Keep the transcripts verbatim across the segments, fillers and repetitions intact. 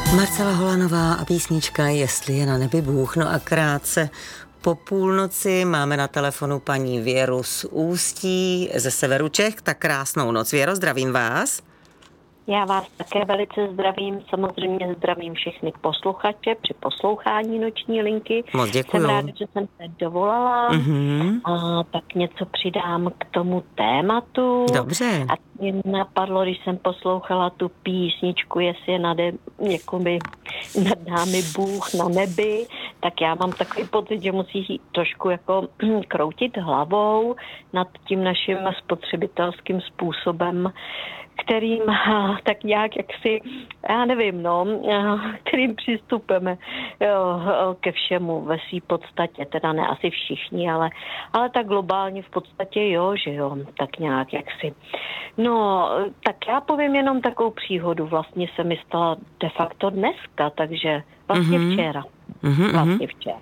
Marcela Holanová a písnička Jestli je na nebi Bůh. No a krátce po půlnoci máme na telefonu paní Věru z Ústí ze severu Čech. Tak krásnou noc. Věro, zdravím vás. Já vás také velice zdravím, samozřejmě zdravím všechny posluchače při poslouchání Noční linky. Moc děkuju. Jsem ráda, že jsem se dovolala. Mm-hmm. A tak něco přidám k tomu tématu. Dobře. A mě napadlo, když jsem poslouchala tu písničku, jestli je nad, jakoby, nad námi Bůh na nebi, tak já mám takový pocit, že musí trošku jako kroutit hlavou nad tím naším spotřebitelským způsobem, kterým tak nějak jaksi, já nevím, no, kterým přistupujeme jo, ke všemu ve své podstatě, teda ne asi všichni, ale, ale tak globálně v podstatě jo, že jo, tak nějak jaksi. No, tak já povím jenom takovou příhodu, vlastně se mi stala de facto dneska, takže vlastně mm-hmm. včera. Mm-hmm. Vlastně včera.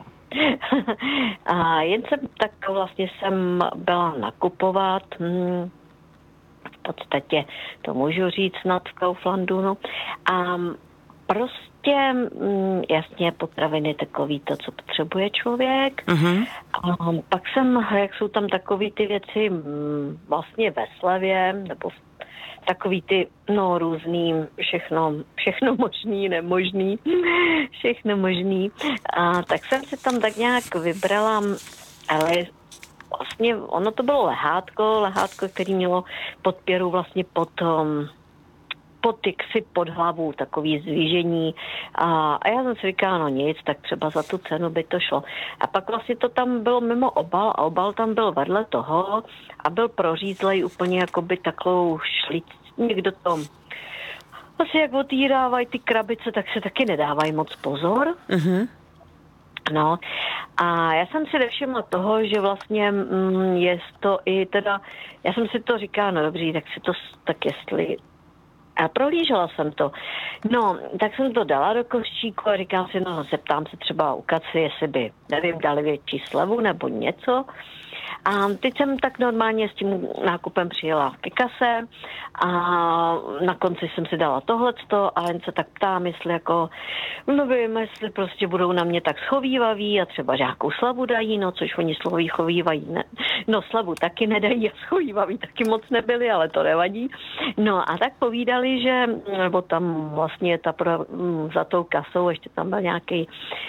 A jen jsem tak vlastně jsem byla nakupovat, hm, v podstatě to můžu říct nad Kauflandu, no. A prostě, mm, jasně, potraviny takový to, co potřebuje člověk. Uh-huh. A pak jsem, jak jsou tam takový ty věci mm, vlastně ve slevě, nebo takový ty, no, různý, všechno, všechno možný, nemožný, všechno možný. A tak jsem si tam tak nějak vybrala, ale vlastně ono to bylo lehátko, lehátko, který mělo podpěru vlastně pod, um, pod jaksi pod hlavu, takový zvížení. A, a já jsem si říkala, no nic, tak třeba za tu cenu by to šlo. A pak vlastně to tam bylo mimo obal a obal tam byl vedle toho a byl prořízlej úplně jakoby takovou šlic, někdo to asi jak otvírávají ty krabice, tak se taky nedávají moc pozor. Mhm. No a já jsem si nevšimla toho, že vlastně mm, je to i teda, já jsem si to říkala, no dobrý, tak si to, tak jestli, a prohlížela jsem to. No, tak jsem to dala do košíku a říkám si, no zeptám se třeba u Kaci, jestli by, nevím, dali větší slevu nebo něco. A teď jsem tak normálně s tím nákupem přijela ke kase a na konci jsem si dala tohleto a jen se tak ptám, jestli jako, no vím, jestli prostě budou na mě tak schovývaví a třeba nějakou slavu dají, no což oni sloví chovývají, ne, no slavu taky nedají a schovývaví taky moc nebyli, ale to nevadí. No a tak povídali, že, nebo tam vlastně ta pro, za tou kasou ještě tam byl nějaký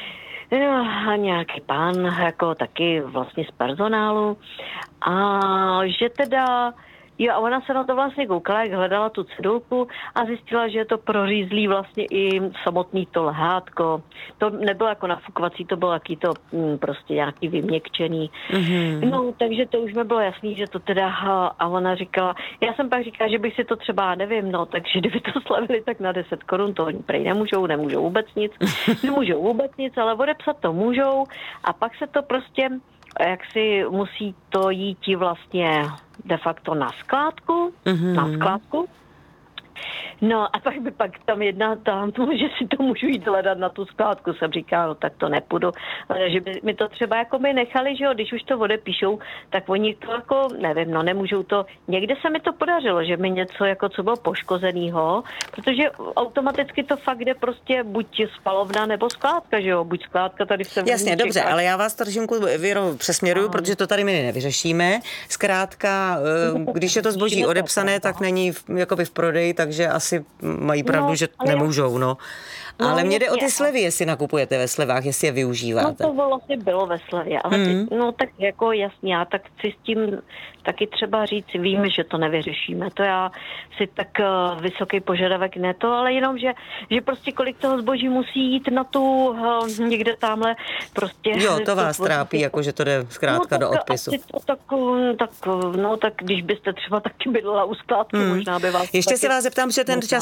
a nějaký pán, jako taky vlastně z personálu a že teda, jo, a ona se na to vlastně koukala, jak hledala tu cedulku a zjistila, že je to prořízlý vlastně i samotný to lehátko. To nebylo jako nafukovací, to bylo jaký to hm, prostě nějaký vyměkčený. Mm-hmm. No, takže to už mi bylo jasný, že to teda, a ona říkala, já jsem pak říkala, že bych si to třeba, nevím, no, takže kdyby to slavili, tak na deset korun to oni prej nemůžou, nemůžou vůbec nic, nemůžou vůbec nic, ale odepsat to můžou a pak se to prostě, jak si musí to jít vlastně de facto na skládku, mm-hmm. na skládku. No a pak by pak tam jedna tam, že si to můžu jít hledat na tu skládku, jsem říkala, no tak to nepůjdu, ale že by mi to třeba jako by nechali, že jo, když už to odepíšou, tak oni to jako, nevím, no nemůžou to, někde se mi to podařilo, že mi něco jako co bylo poškozenýho, protože automaticky to fakt jde prostě buď spalovna nebo skládka, že jo, buď skládka tady se... Jasně, dobře, ale já vás trošku, Věro, přesměruju, protože to tady my nevyřešíme. Zkrátka, když je to zboží odepsané, tak není jakoby v prodeji, takže asi mají pravdu, no, že nemůžou, no. No, ale mně jde o ty slevy, jestli nakupujete ve slevách, jestli je využíváte. No to vlastně bylo ve slevě, ale mm. ty, no tak jako jasně, já tak chci s tím taky třeba říct, víme, že to nevyřešíme, to já si tak uh, vysoký požadavek ne to, ale jenom, že, že prostě kolik toho zboží musí jít na tu uh, někde tamhle prostě. Jo, to vás to, trápí, jako že to jde zkrátka no, do odpisu. To, tak, tak, no tak když byste třeba taky bydlela u skládky, mm. možná by vás... Ještě taky... se vás zeptám, že ten čas